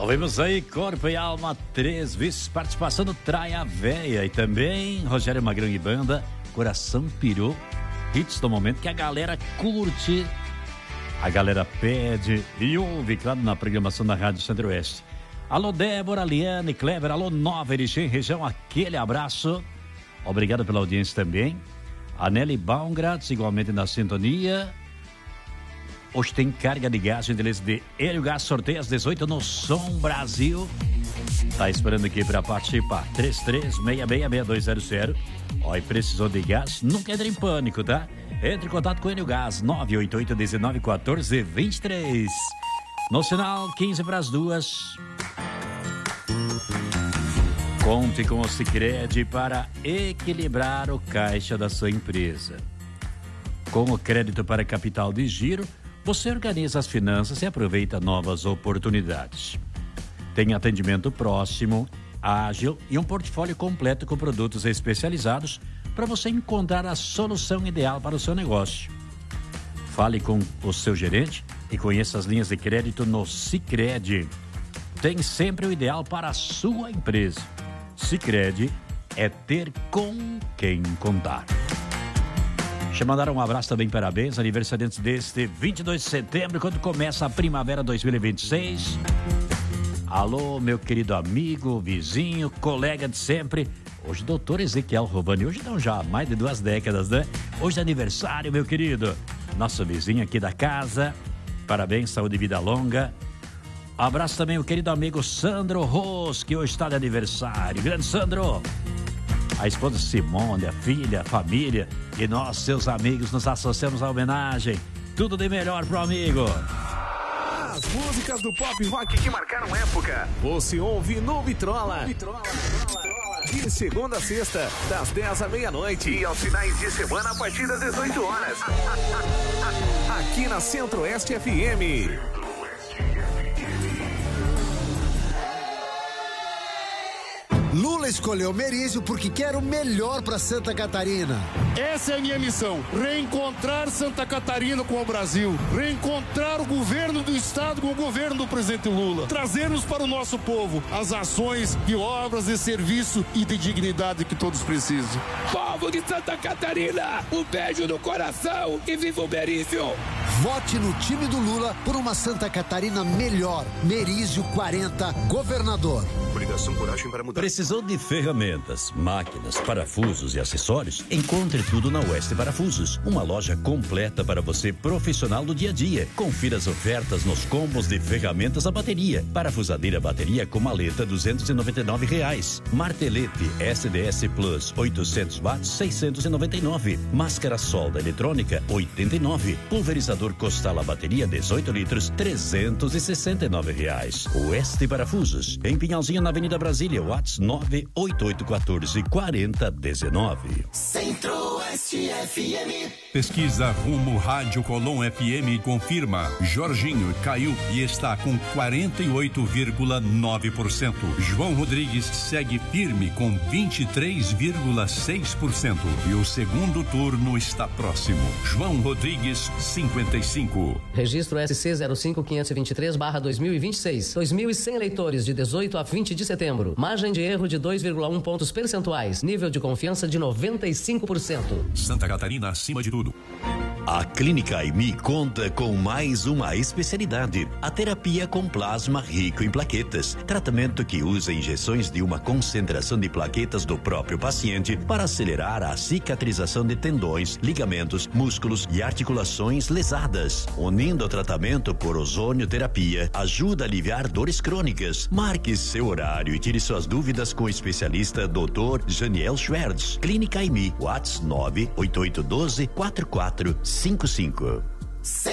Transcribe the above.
Ouvimos aí Corpo e Alma 3 vezes, participação do Traia Véia e também Rogério Magrão e Banda, Coração Pirou, hits do momento que a galera curte, a galera pede e ouve, claro, na programação da Rádio Centro-Oeste. Alô Débora, Liane, Kleber, alô Nova Erechim, região, aquele abraço, obrigado pela audiência também. A Nelly Baumgratz, igualmente na sintonia. Hoje tem carga de gás, gentileza de Hélio Gás, sorteio às 18 no Som Brasil. Tá esperando aqui para participar. 33666200. Ó, e precisou de gás? Nunca entre em pânico, tá? Entre em contato com o Hélio Gás, 988-1914-23. No sinal, 15 para as 2. Conte com o Sicredi para equilibrar o caixa da sua empresa. Com o crédito para capital de giro, você organiza as finanças e aproveita novas oportunidades. Tem atendimento próximo, ágil e um portfólio completo com produtos especializados para você encontrar a solução ideal para o seu negócio. Fale com o seu gerente e conheça as linhas de crédito no Sicredi. Tem sempre o ideal para a sua empresa. Sicredi é ter com quem contar. Deixa eu mandar um abraço também, parabéns, aniversariantes deste 22 de setembro, quando começa a primavera 2026. Alô, meu querido amigo, vizinho, colega de sempre. Hoje, doutor Ezequiel Rovani, hoje não, já há mais de 2 décadas, né? Hoje é aniversário, meu querido. Nosso vizinho aqui da casa. Parabéns, saúde e vida longa. Abraço também o querido amigo Sandro Ros, que hoje está de aniversário. Grande Sandro! A esposa Simone, a filha, a família e nós, seus amigos, nos associamos à homenagem. Tudo de melhor pro amigo. As músicas do pop rock que marcaram época, você ouve no Vitrola. De segunda a sexta, das 10 à meia-noite e aos finais de semana a partir das 18 horas. Aqui na Centro-Oeste FM. Lula escolheu Merizio porque quer o melhor para Santa Catarina. Essa é a minha missão, reencontrar Santa Catarina com o Brasil, reencontrar o governo do estado com o governo do presidente Lula, trazermos para o nosso povo as ações de obras, de serviço e de dignidade que todos precisam. Povo de Santa Catarina, um beijo no coração e viva o Merizio! Vote no time do Lula por uma Santa Catarina melhor. Merizio 40, governador. Obrigação, coragem para mudar. Precisou de ferramentas, máquinas, parafusos e acessórios? Encontre tudo na Oeste Parafusos, uma loja completa para você profissional do dia a dia. Confira as ofertas nos combos de ferramentas a bateria. Parafusadeira bateria com maleta R$299. Martelete SDS Plus 800 watts 699. Máscara solda eletrônica 89. Pulverizador Costala bateria 18 litros R$369. Oeste Parafusos, em Pinhalzinho na Avenida Brasília, Whats 988144019. Centro-Oeste FM. Pesquisa Rumo Rádio Colom FM confirma. Jorginho caiu e está com 48,9%. João Rodrigues segue firme com 23,6%. E o segundo turno está próximo. João Rodrigues, 55. Registro SC 05523/2026. 2.100 eleitores de 18 a 20 de setembro. Margem de erro de 2,1 pontos percentuais. Nível de confiança de 95%. Santa Catarina acima de tudo. A Clínica Aimi conta com mais uma especialidade, a terapia com plasma rico em plaquetas, tratamento que usa injeções de uma concentração de plaquetas do próprio paciente para acelerar a cicatrização de tendões, ligamentos, músculos e articulações lesadas. Unindo o tratamento por ozonioterapia, ajuda a aliviar dores crônicas. Marque seu horário e tire suas dúvidas com o especialista Dr. Janiel Schwertz. Clínica Aimi, WhatsApp 98812-4455.